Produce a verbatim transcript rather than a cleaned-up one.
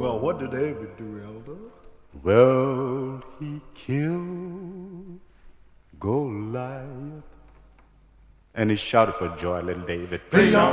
Well, what did David do, Elder? Well, he killed Goliath. And he shouted for joy, little David. Hey,